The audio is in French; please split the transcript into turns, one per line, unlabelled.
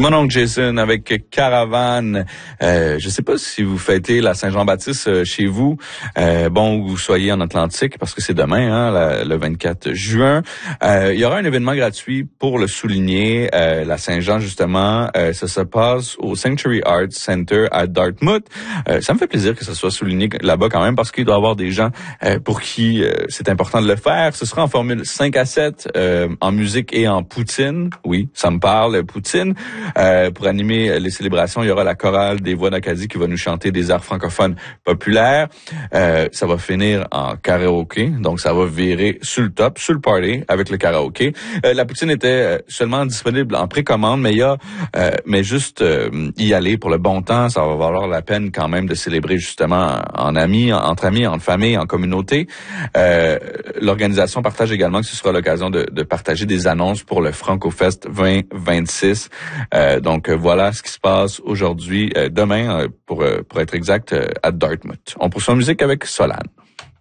Mon oncle Jason avec Caravane. Je sais pas si vous fêtez la Saint-Jean-Baptiste chez vous. Où vous soyez en Atlantique, parce que c'est demain, le 24 juin. Il y aura un événement gratuit pour le souligner. La Saint-Jean, justement, ça se passe au Sanctuary Arts Center à Dartmouth. Ça me fait plaisir que ça soit souligné là-bas quand même, parce qu'il doit y avoir des gens pour qui c'est important de le faire. Ce sera en formule 5 à 7, en musique et en poutine. Oui, ça me parle, poutine. Pour animer les célébrations, il y aura la chorale des Voix d'Acadie qui va nous chanter des airs francophones populaires. Ça va finir en karaoké, donc ça va virer sur le top, sur le party avec le karaoké. La poutine était seulement disponible en précommande, mais juste y aller pour le bon temps, ça va valoir la peine quand même de célébrer justement entre amis, en famille, en communauté. L'organisation partage également que ce sera l'occasion de partager des annonces pour le FrancoFest 2026. Donc voilà ce qui se passe aujourd'hui, demain pour être exact, à Dartmouth. On poursuit en musique avec Solane.